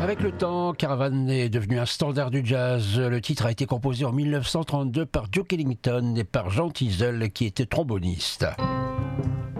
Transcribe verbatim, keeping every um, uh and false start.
Avec le temps, Caravan est devenu un standard du jazz. Le titre a été composé en mille neuf cent trente-deux par Duke Ellington et par Jean Teasel qui était tromboniste.